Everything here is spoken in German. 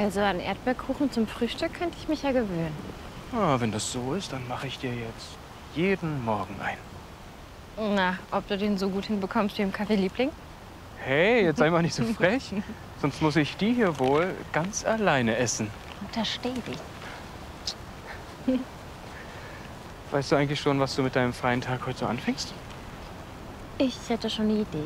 Also an Erdbeerkuchen zum Frühstück könnte ich mich ja gewöhnen. Ah, wenn das so ist, dann mache ich dir jetzt jeden Morgen ein. Na, ob du den so gut hinbekommst wie im Café Liebling? Hey, jetzt sei mal nicht so frech. Sonst muss ich die hier wohl ganz alleine essen. Untersteh dich. Weißt du eigentlich schon, was du mit deinem freien Tag heute so anfängst? Ich hätte schon eine Idee.